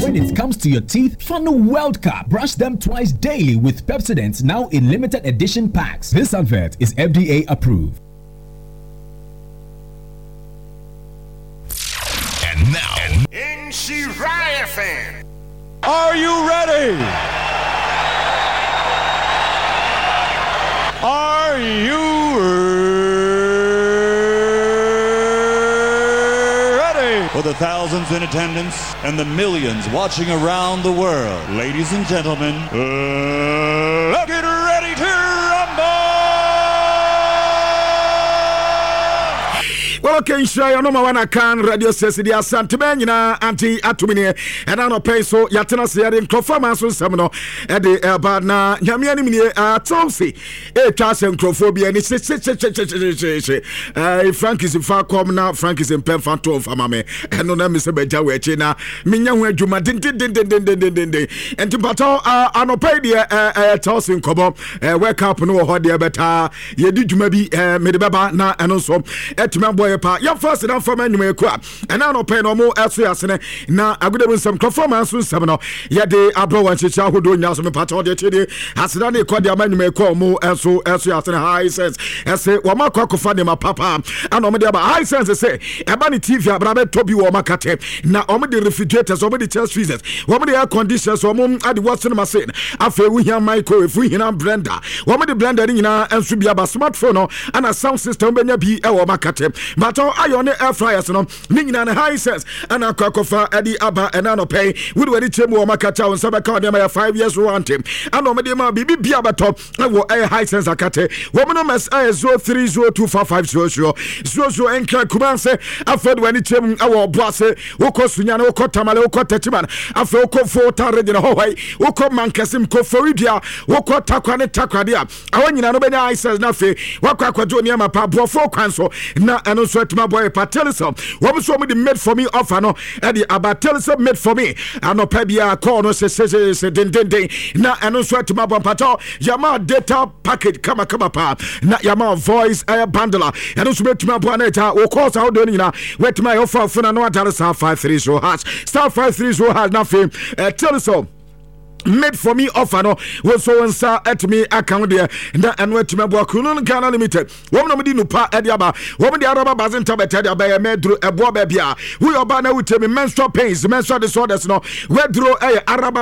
when it comes to your teeth, Fano World Cup. Brush them twice daily with Pepsodent, now in limited edition packs. This advert is FDA approved. And now, in Shiraya fan. Are you ready? Are you ready? For the thousands in attendance and the millions watching around the world, ladies and gentlemen, let's get ready to rumble! Well, okay, sure, no one can radio says the Santimania anti atumine and I pay so Yatana in performance on Samino at the Badna Yamiani Tomsi, a task and crophobia, and it's Frank is in far come now, Frank is in Penfanto of Amame, and no name is a Bejawe China, Minya Juma din and to battle Anopedia toss in Cobo, wake up no hodia better, ye did maybe Medibaba na and also at my boy. Your first enough for many may crap, and I don't pay no more as we are saying. Now, I would have some performance with Samano. Yet they are blowing Chicha who do now some part of the chili. As done, they call their man may call more as so as we are saying high sense. As say, well, my cock of my papa, and on the high sense, say, a bunny TV, but I bet Toby or Macate. Now, only the refrigerators, only the chest freezers, only the air conditioners, or mum at the Watson machine. After we hear Michael, if we hear blender, only the blender in and should be a smartphone and a sound system when you be a Macate. But all iron air fryers, no, meaning an high sense, and a cocofa, Eddie Abba, and Anno Pay, would ready to more Macata and Sabacania 5 years want him. And no Medima Bibi Biabato, I will a high sense a cat. Woman as I 03024500 and Kumanse, after when it came our brass, Oko Sunyano, Oko Tamale, Oko Techiman, after Oko Fota in Hawaii, Oko Mankasim, Koforidia, Oko Takwane Takadia. I want you to know I says nothing. Waka Jonia Pablo for council, na and also my boy Patelison. What was somebody made for me off and the Abatelison made for me. I know Pebia corner says din na and also to my boy Patel Yama data packet come pa na Yama voice air bundler and also make my boy Neta or course out doing now wet my offer for no other star 530 hash star 530 hash nothing Telison made for me offer no was so and sa at me account there and went to my boy Kunun Ghana Limited. Woman no pa ediaba, woman the Araba bazin tabet by a medru a boa babia. We are banner with me menstrual pains, menstrual disorders no. We draw a Araba